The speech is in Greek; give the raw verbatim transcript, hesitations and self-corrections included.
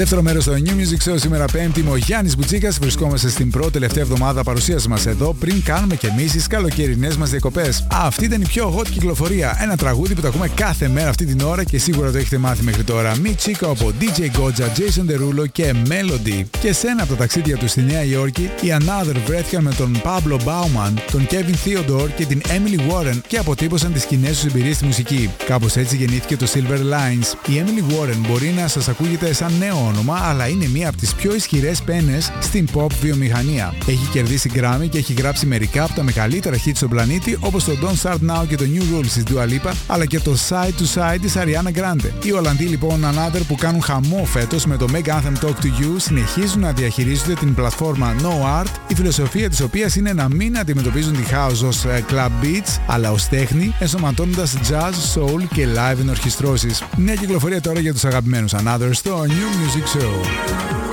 Δεύτερο μέρος στο New Music Show σήμερα Πέμπτη. Είμαι ο Γιάννης Μπουτσίκας. Βρισκόμαστε στην πρώτη τελευταία εβδομάδα παρουσίας μας εδώ πριν κάνουμε και εμείς τις καλοκαιρινές μας διακοπές. Αυτή ήταν η πιο hot κυκλοφορία. Ένα τραγούδι που το ακούμε κάθε μέρα αυτή την ώρα και σίγουρα το έχετε μάθει μέχρι τώρα. Mi Chico από ντι τζέι Gojja, Jason Derulo και Melody. Και σε ένα από τα ταξίδια του στη Νέα Υόρκη, οι Another βρέθηκαν με τον Pablo Bauman, τον Kevin Theodore και την Emily Warren και αποτύπωσαν τις κοινές τους εμπειρίες στη μουσική. Κάπως έτσι γεννήθηκε το Silver Lines. Η Emily Warren μπορεί να σας ακούγεται σαν νέο όνομα, αλλά είναι μία από τις πιο ισχυρές πένες στην pop βιομηχανία. Έχει κερδίσει Grammy και έχει γράψει μερικά από τα μεγαλύτερα hits στον πλανήτη, όπως το Don't Start Now και το New Rules της Dua Lipa, αλλά και το Side to Side της Ariana Grande. Οι Ολλανδοί λοιπόν Another που κάνουν χαμό φέτος με το Mega Anthem Talk to You συνεχίζουν να διαχειρίζονται την πλατφόρμα No Art, η φιλοσοφία της οποίας είναι να μην αντιμετωπίζουν τη house ως club beats, αλλά ως τέχνη, ενσωματώνοντας jazz, soul και live ενορχιστρώσεις. Νέα κυκλοφορία τώρα για τους αγαπημένους Another στο New Music Show.